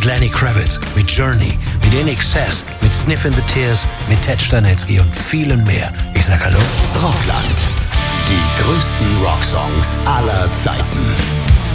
Lenny Kravitz, mit Journey, mit In Excess, mit Sniff in the Tears, mit Ted Stanetzky und vielen mehr. Ich sag Hallo. Rockland. Die größten Rocksongs aller Zeiten.